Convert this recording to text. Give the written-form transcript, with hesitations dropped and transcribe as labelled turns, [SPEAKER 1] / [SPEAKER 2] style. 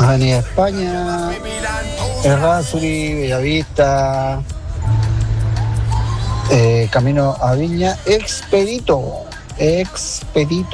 [SPEAKER 1] Avenida España, Errázuri, Bellavista, camino a Viña, Expedito.